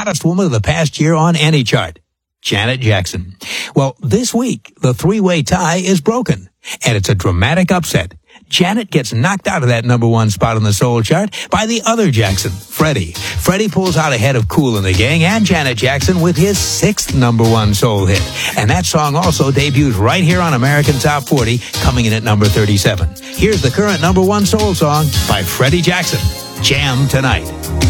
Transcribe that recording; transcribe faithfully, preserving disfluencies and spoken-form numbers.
hottest woman of the past year on any chart, Janet Jackson. Well, this week, the three-way tie is broken, and it's a dramatic upset. Janet gets knocked out of that number one spot on the soul chart by the other Jackson, Freddie. Freddie pulls out ahead of Kool and the Gang and Janet Jackson with his sixth number one soul hit. And that song also debuts right here on American Top forty, coming in at number thirty-seven. Here's the current number one soul song by Freddie Jackson, Jam Tonight.